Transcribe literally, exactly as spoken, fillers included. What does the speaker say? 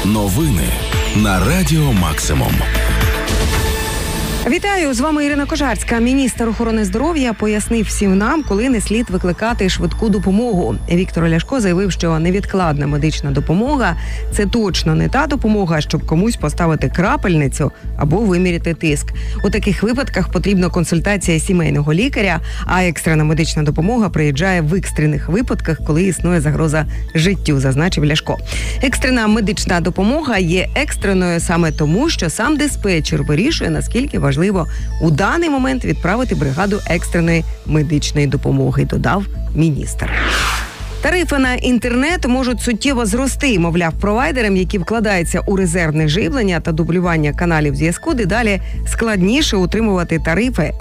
Новини на Радіо Максимум. Вітаю, з вами Ірина Кожарська. Міністр охорони здоров'я пояснив всім нам, коли не слід викликати швидку допомогу. Віктор Ляшко заявив, що невідкладна медична допомога – це точно не та допомога, щоб комусь поставити крапельницю або виміряти тиск. У таких випадках потрібна консультація сімейного лікаря, а екстрена медична допомога приїжджає в екстрених випадках, коли існує загроза життю, зазначив Ляшко. Екстрена медична допомога є екстреною саме тому, що сам диспетчер вирішує, наскільки важливо Важливо у даний момент відправити бригаду екстреної медичної допомоги, додав міністр. Тарифи на інтернет можуть суттєво зрости, мовляв, провайдерам, які вкладаються у резервне живлення та дублювання каналів зв'язку, дедалі складніше утримувати тарифи,